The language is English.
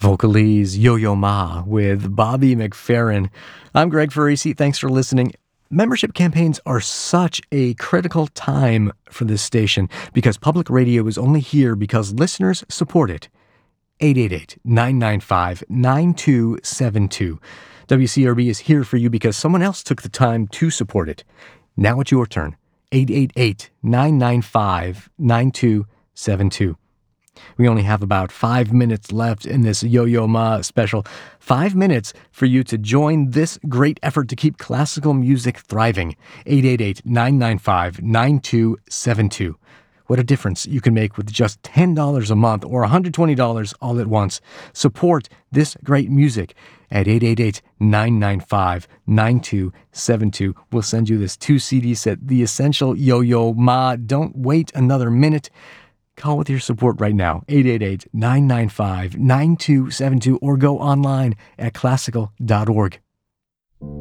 Vocalese Yo-Yo Ma with Bobby McFerrin. I'm Greg Farisi. Thanks for listening. Membership campaigns are such a critical time for this station because public radio is only here because listeners support it. 888-995-9272. WCRB is here for you because someone else took the time to support it. Now it's your turn. 888-995-9272. We only have about 5 minutes left in this Yo-Yo Ma special. 5 minutes for you to join this great effort to keep classical music thriving. 888-995-9272. What a difference you can make with just $10 a month or $120 all at once. Support this great music at 888-995-9272. We'll send you this 2-CD set, The Essential Yo-Yo Ma. Don't wait another minute. Call with your support right now, 888-995-9272, or go online at classical.org.